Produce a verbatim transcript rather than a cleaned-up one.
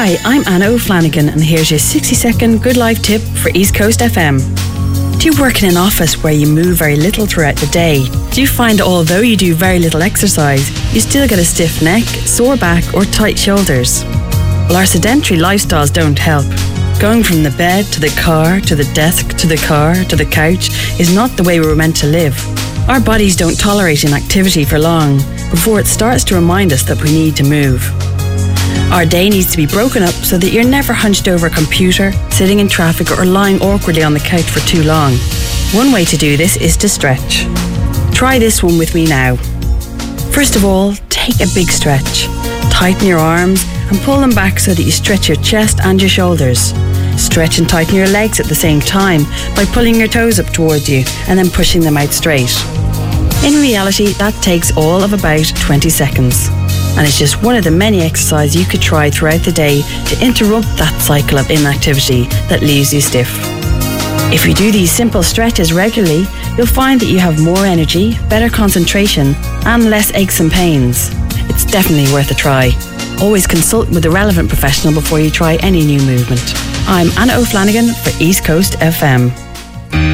Hi, I'm Anna O'Flanagan, and here's your sixty second Good Life tip for East Coast F M. Do you work in an office where you move very little throughout the day? Do you find that although you do very little exercise, you still get a stiff neck, sore back, or tight shoulders? Well, our sedentary lifestyles don't help. Going from the bed to the car, to the desk, to the car, to the couch is not the way we were meant to live. Our bodies don't tolerate inactivity for long before it starts to remind us that we need to move. Our day needs to be broken up so that you're never hunched over a computer, sitting in traffic, or lying awkwardly on the couch for too long. One way to do this is to stretch. Try this one with me now. First of all, take a big stretch. Tighten your arms and pull them back so that you stretch your chest and your shoulders. Stretch and tighten your legs at the same time by pulling your toes up towards you and then pushing them out straight. In reality, that takes all of about twenty seconds. And it's just one of the many exercises you could try throughout the day to interrupt that cycle of inactivity that leaves you stiff. If you do these simple stretches regularly, you'll find that you have more energy, better concentration, and less aches and pains. It's definitely worth a try. Always consult with a relevant professional before you try any new movement. I'm Anna O'Flanagan for East Coast F M.